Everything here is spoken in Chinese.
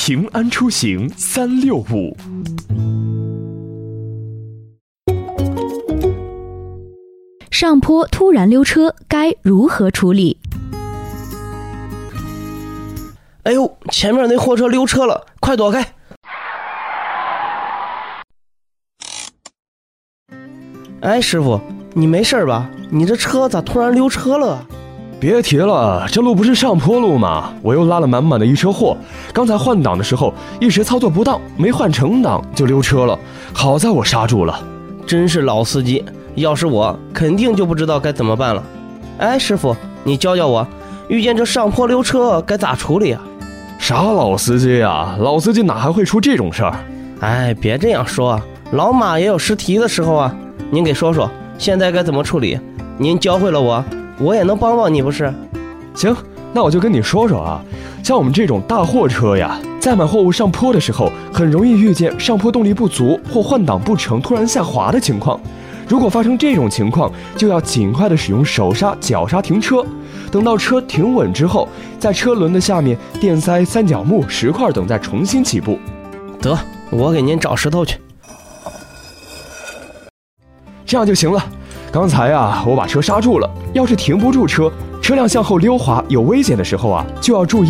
平安出行365。 上坡突然溜车该如何处理？ 哎呦，前面那货车溜车了，快躲开！哎，师傅，你没事吧？你这车咋突然溜车了？ 别提了，这路不是上坡路吗？我又拉了满满的一车货，刚才换挡的时候一时操作不当，没换成档就溜车了，好在我刹住了。 真是老司机，要是我肯定就不知道该怎么办了。哎，师傅，你教教我，遇见这上坡溜车该咋处理啊？ 啥老司机啊？老司机哪还会出这种事儿？ 哎，别这样说，老马也有失蹄的时候啊。您给说说，现在该怎么处理？您教会了我，我也能帮帮你不是？ 行，那我就跟你说说啊，像我们这种大货车呀，载满货物上坡的时候，很容易遇见上坡动力不足或换挡不成突然下滑的情况。如果发生这种情况，就要尽快的使用手刹、脚刹停车，等到车停稳之后，在车轮的下面垫塞三角木、石块等，再重新起步。 得，我给您找石头去。 这样就行了。刚才啊，我把车刹住了，要是停不住车，车辆向后溜滑有危险的时候啊，就要注意